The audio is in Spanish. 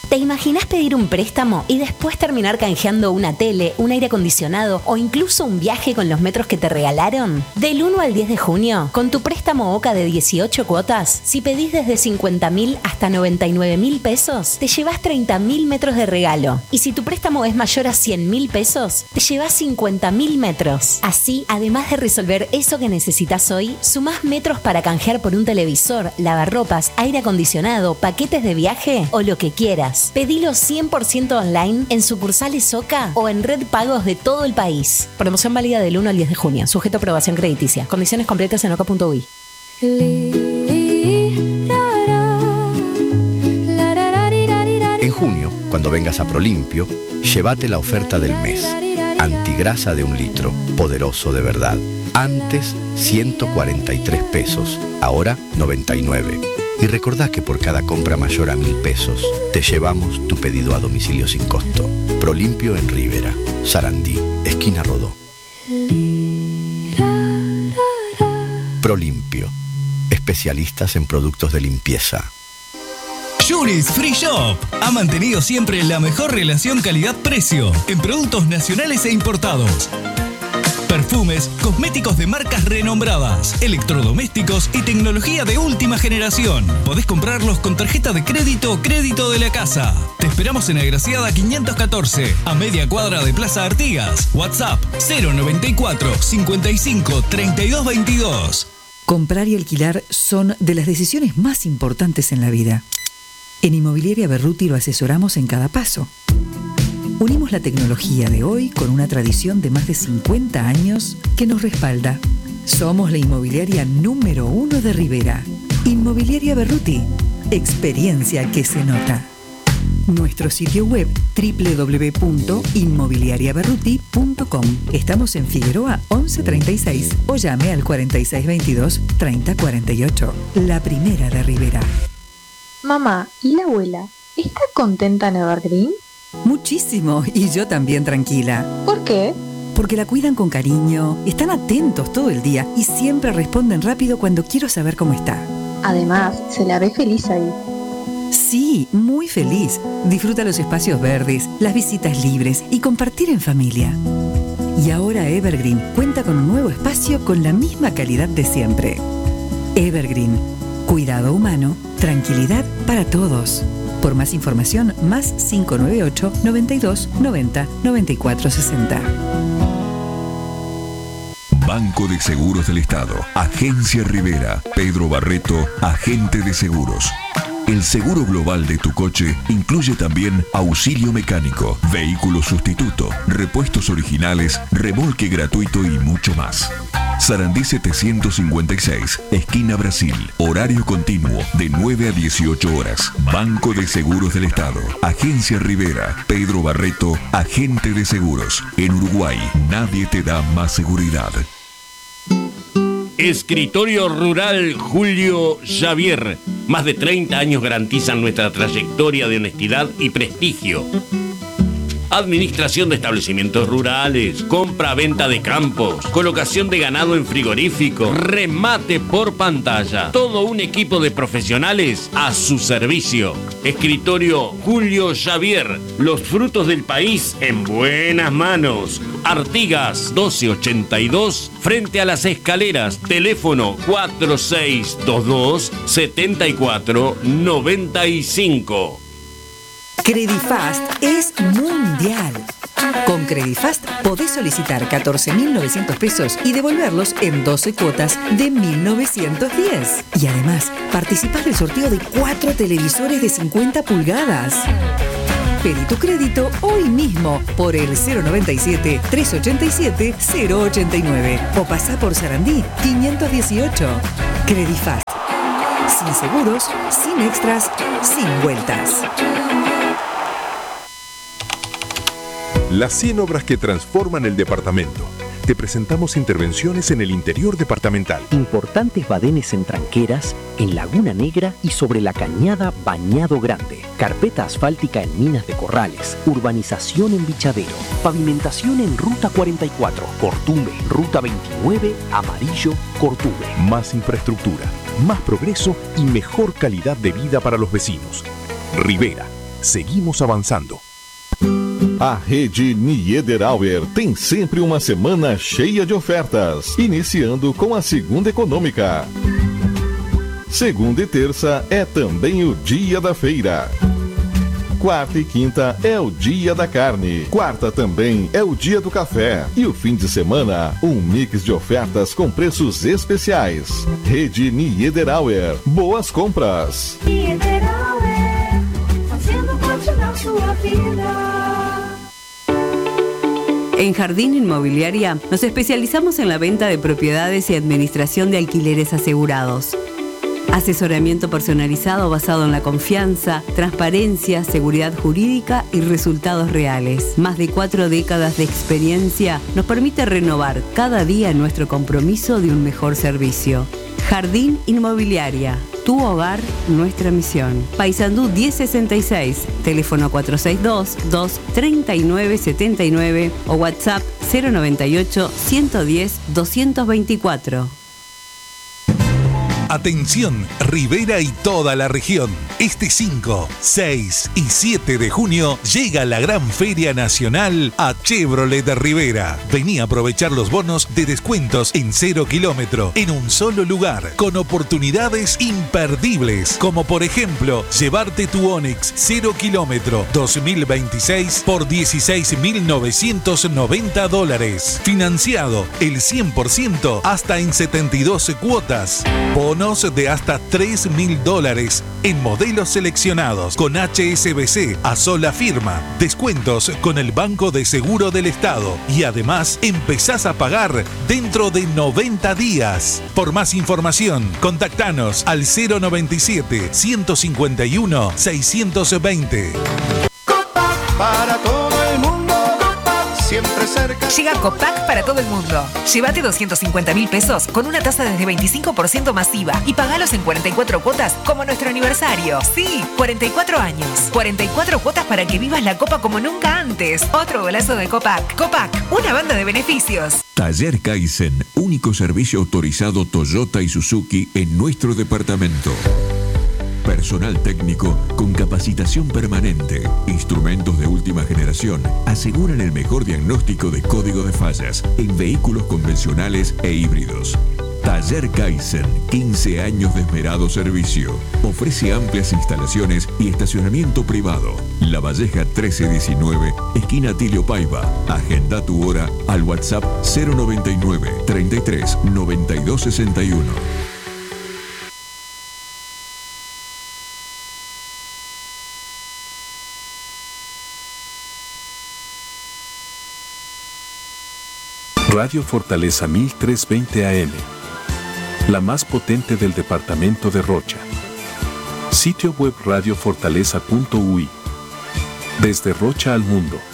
¿Te imaginás pedir un préstamo y después terminar canjeando una tele, un aire acondicionado o incluso un viaje con los metros que te regalaron? Del 1 al 10 de junio, con tu préstamo OCA de 18 cuotas, si pedís desde 50.000 hasta 99.000 pesos, te llevas 30.000 metros de regalo. Y si tu préstamo es mayor a 100.000 pesos, te llevas 50.000 metros. Así, además de resolver eso que necesitas hoy, sumás metros para canjear por un televisor, lavarropas, aire acondicionado, paquetes de viaje o lo que quieras. Pedilo 100% online en sucursales OCA o en red pagos de todo el país. Promoción válida del 1 al 10 de junio. Sujeto a aprobación crediticia. Condiciones completas en oca.ui. En junio, cuando vengas a Prolimpio, llévate la oferta del mes. Antigrasa de 1 litro, poderoso de verdad. Antes, 143 pesos, ahora 99. Y recordá que por cada compra mayor a 1.000 pesos, te llevamos tu pedido a domicilio sin costo. Prolimpio en Rivera, Sarandí, esquina Rodó. Prolimpio, especialistas en productos de limpieza. Juris Free Shop ha mantenido siempre la mejor relación calidad-precio en productos nacionales e importados. Perfumes, cosméticos de marcas renombradas, electrodomésticos y tecnología de última generación. Podés comprarlos con tarjeta de crédito o crédito de la casa. Te esperamos en Agraciada 514, a media cuadra de Plaza Artigas. WhatsApp 094 55 32 22. Comprar y alquilar son de las decisiones más importantes en la vida. En Inmobiliaria Berruti lo asesoramos en cada paso. Unimos la tecnología de hoy con una tradición de más de 50 años que nos respalda. Somos la inmobiliaria número 1 de Rivera. Inmobiliaria Berruti. Experiencia que se nota. Nuestro sitio web www.inmobiliariaberruti.com. Estamos en Figueroa 1136 o llame al 4622 3048. La primera de Rivera. Mamá, ¿y la abuela? ¿Está contenta en Evergreen? Muchísimo, y yo también tranquila. ¿Por qué? Porque la cuidan con cariño, están atentos todo el día y siempre responden rápido cuando quiero saber cómo está. Además, se la ve feliz ahí. Sí, muy feliz. Disfruta los espacios verdes, las visitas libres y compartir en familia. Y ahora Evergreen cuenta con un nuevo espacio con la misma calidad de siempre. Evergreen, cuidado humano, tranquilidad para todos. Por más información, más 598 92 90 94 60. Banco de Seguros del Estado. Agencia Rivera. Pedro Barreto, agente de seguros. El seguro global de tu coche incluye también auxilio mecánico, vehículo sustituto, repuestos originales, remolque gratuito y mucho más. Sarandí 756, esquina Brasil. Horario continuo de 9 a 18 horas. Banco de Seguros del Estado. Agencia Rivera. Pedro Barreto, agente de seguros. En Uruguay, nadie te da más seguridad. Escritorio Rural Julio Javier. Más de 30 años garantizan nuestra trayectoria de honestidad y prestigio. Administración de establecimientos rurales, compra-venta de campos, colocación de ganado en frigorífico, remate por pantalla. Todo un equipo de profesionales a su servicio. Escritorio Julio Javier. Los frutos del país en buenas manos. Artigas 1282, frente a las escaleras. Teléfono 4622-7495. Credifast es mundial. Con Credifast podés solicitar 14.900 pesos y devolverlos en 12 cuotas de 1.910. Y además, participás del sorteo de 4 televisores de 50 pulgadas. Pedí tu crédito hoy mismo por el 097-387-089 o pasá por Sarandí 518. Credifast. Sin seguros, sin extras, sin vueltas. Las 100 obras que transforman el departamento. Te presentamos intervenciones en el interior departamental. Importantes badenes en Tranqueras, en Laguna Negra y sobre la cañada Bañado Grande. Carpeta asfáltica en Minas de Corrales. Urbanización en Bichadero. Pavimentación en Ruta 44. Cortume, Ruta 29, Amarillo, Cortume. Más infraestructura, más progreso y mejor calidad de vida para los vecinos. Rivera. seguimos avanzando. A rede Niederauer tem sempre uma semana cheia de ofertas, iniciando com a segunda econômica. Segunda e terça é também o dia da feira. Quarta e quinta é o dia da carne. Quarta também é o dia do café. E o fim de semana, um mix de ofertas com preços especiais. Rede Niederauer. Boas compras. Niederauer, fazendo continuar sua vida. En Jardín Inmobiliaria nos especializamos en la venta de propiedades y administración de alquileres asegurados. Asesoramiento personalizado basado en la confianza, transparencia, seguridad jurídica y resultados reales. Más de 4 décadas de experiencia nos permite renovar cada día nuestro compromiso de un mejor servicio. Jardín Inmobiliaria, tu hogar, nuestra misión. Paysandú 1066, teléfono 462-23979 o WhatsApp 098-110-224. Atención, Rivera y toda la región. Este 5, 6 y 7 de junio llega la Gran Feria Nacional a Chevrolet de Rivera. Vení a aprovechar los bonos de descuentos en 0 kilómetro en un solo lugar, con oportunidades imperdibles, como por ejemplo, llevarte tu Onix 0 kilómetro 2026 por $16.990. Financiado el 100% hasta en 72 cuotas. Bonos de hasta $3.000 en modelos seleccionados con HSBC a sola firma. Descuentos con el Banco de Seguro del Estado. Y además empezás a pagar dentro de 90 días. Por más información, contactanos al 097-151-620. Para todo el mundo, Copac, siempre cerca. Llega Copac para todo el mundo. Llévate 250.000 pesos con una tasa desde 25% masiva y pagalos en 44 cuotas como nuestro aniversario. Sí, 44 años. 44 cuotas para que vivas la Copa como nunca antes. Otro golazo de Copac. Copac, una banda de beneficios. Taller Kaizen, único servicio autorizado Toyota y Suzuki en nuestro departamento. Personal técnico con capacitación permanente. Instrumentos de última generación aseguran el mejor diagnóstico de código de fallas en vehículos convencionales e híbridos. Taller Kaizen, 15 años de esmerado servicio. Ofrece amplias instalaciones y estacionamiento privado. La Valleja 1319, esquina Tilio Paiva. Agenda tu hora al WhatsApp 099 33 92 61. Radio Fortaleza 1320 AM, la más potente del departamento de Rocha. Sitio web radiofortaleza.ui. Desde Rocha al mundo.